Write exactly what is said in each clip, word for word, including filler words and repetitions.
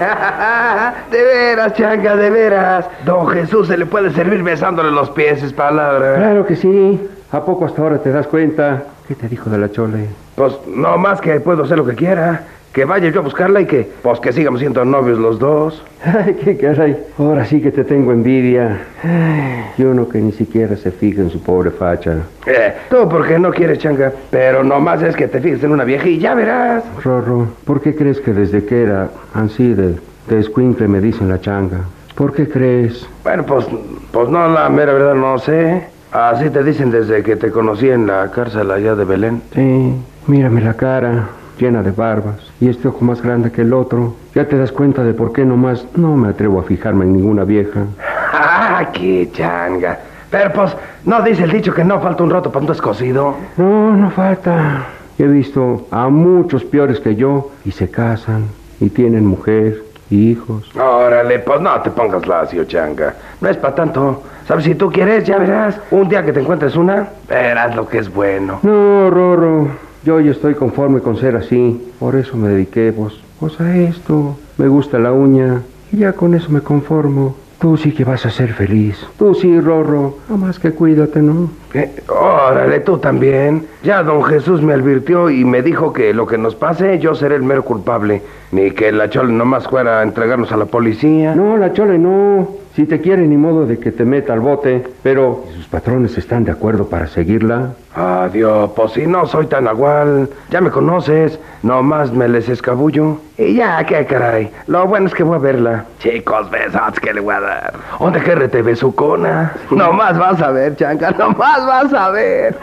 De veras, Changa, de veras. Don Jesús se le puede servir besándole los pies, es palabra. Claro que sí. ¿A poco hasta ahora te das cuenta? ¿Qué te dijo de la Chole? Pues no más que puedo hacer lo que quiera. Que vaya yo a buscarla y que, pues que sigamos siendo novios los dos. Ay, qué caray. Ahora sí que te tengo envidia. Ay, y uno que ni siquiera se fija en su pobre facha. Eh, tú porque no quieres, Changa. Pero nomás es que te fijes en una vieja y ya verás. Rorro, ¿por qué crees que desde que era así de, de escuincle me dicen la Changa? ¿Por qué crees? Bueno, pues, pues no, la mera verdad no sé. Así te dicen desde que te conocí en la cárcel allá de Belén. Sí, mírame la cara, llena de barbas, y este ojo más grande que el otro. Ya te das cuenta de por qué nomás no me atrevo a fijarme en ninguna vieja. ¡Ah, qué Changa! Pero pues, ¿no dice el dicho que no falta un roto para un descosido? No, no falta. He visto a muchos peores que yo, y se casan, y tienen mujer, y hijos. Órale, pues no te pongas lacio, Changa. No es para tanto. ¿Sabes? Si tú quieres, ya verás. Un día que te encuentres una, verás lo que es bueno. No, Rorro, yo ya estoy conforme con ser así. Por eso me dediqué, pues, pues a esto. Me gusta la uña, y ya con eso me conformo. Tú sí que vas a ser feliz. Tú sí, Rorro. Nada más que cuídate, ¿no? ¿Qué? Órale, tú también. Ya don Jesús me advirtió y me dijo que lo que nos pase, yo seré el mero culpable. Ni que la Chole nomás fuera a entregarnos a la policía. No, la Chole no. Si te quiere, ni modo de que te meta al bote. Pero si sus patrones están de acuerdo para seguirla. Adiós, pues si no soy tan agual. Ya me conoces. Nomás me les escabullo. Y ya, qué caray. Lo bueno es que voy a verla. Chicos, besos que le voy a dar. ¿Dónde que te besucona? Nomás vas a ver, Changa. Nomás vas a ver.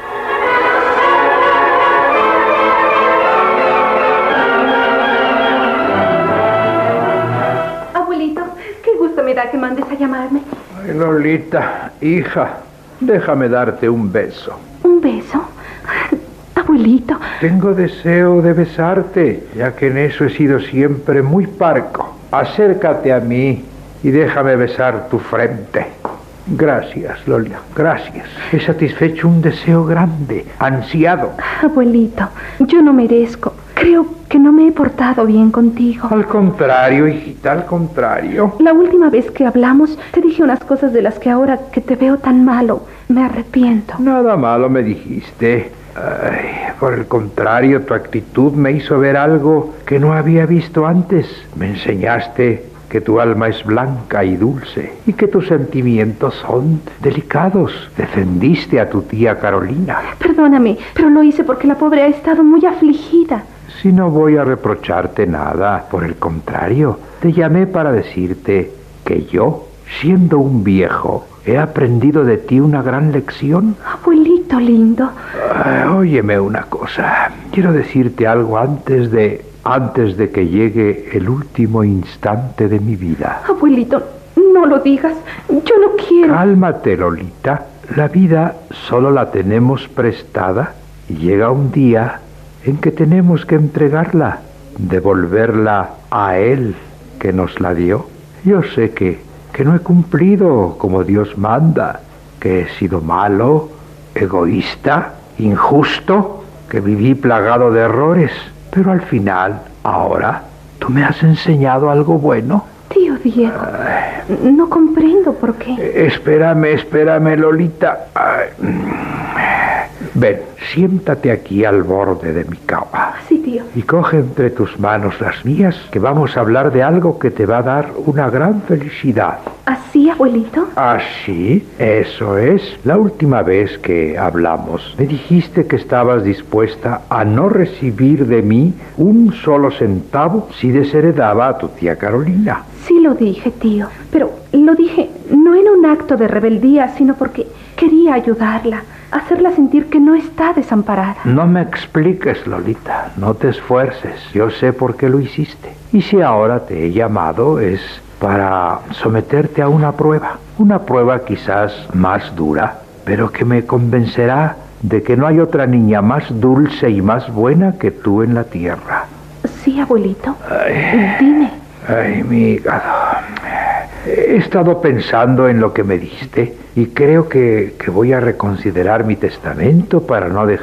Me da que mandes a llamarme. Ay, Lolita, hija, déjame darte un beso. ¿Un beso? Abuelito. Tengo deseo de besarte, ya que en eso he sido siempre muy parco. Acércate a mí y déjame besar tu frente. Gracias, Lola, gracias. He satisfecho un deseo grande, ansiado. Abuelito, yo no merezco. Creo que no me he portado bien contigo. Al contrario, hijita, al contrario. La última vez que hablamos, te dije unas cosas de las que ahora que te veo tan malo, me arrepiento. Nada malo me dijiste. Ay, por el contrario, tu actitud me hizo ver algo que no había visto antes. Me enseñaste que tu alma es blanca y dulce y que tus sentimientos son delicados. Defendiste a tu tía Carolina. Perdóname, pero lo hice porque la pobre ha estado muy afligida. Si no voy a reprocharte nada, por el contrario, te llamé para decirte que yo, siendo un viejo, he aprendido de ti una gran lección. Abuelito lindo. Ay, óyeme una cosa, quiero decirte algo antes de... antes de que llegue el último instante de mi vida. Abuelito, no lo digas. Yo no quiero. Cálmate, Lolita. La vida solo la tenemos prestada y llega un día en que tenemos que entregarla, devolverla a Él que nos la dio. Yo sé que, que no he cumplido como Dios manda, que he sido malo, egoísta, injusto, que viví plagado de errores. Pero al final, ahora, tú me has enseñado algo bueno. Tío Diego, Ay. no comprendo por qué. Eh, espérame, espérame, Lolita. Ay. Ven, siéntate aquí al borde de mi cama. Sí, tío. Y coge entre tus manos las mías, que vamos a hablar de algo que te va a dar una gran felicidad. ¿Así, abuelito? ¿Así? Eso es. La última vez que hablamos, me dijiste que estabas dispuesta a no recibir de mí un solo centavo si desheredaba a tu tía Carolina. Sí lo dije, tío, pero lo dije no en un acto de rebeldía, sino porque quería ayudarla, hacerla sentir que no está desamparada. No me expliques, Lolita, no te esfuerces, yo sé por qué lo hiciste. Y si ahora te he llamado es para someterte a una prueba, una prueba quizás más dura, pero que me convencerá de que no hay otra niña más dulce y más buena que tú en la tierra. Sí, abuelito. Ay, dime. Ay, mi hígado. He estado pensando en lo que me diste y creo que, que voy a reconsiderar mi testamento para no dejar